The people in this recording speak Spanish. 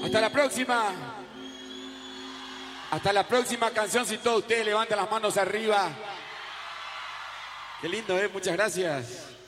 Hasta la próxima. Hasta la próxima canción. Si todos ustedes levantan las manos arriba. Qué lindo, muchas gracias.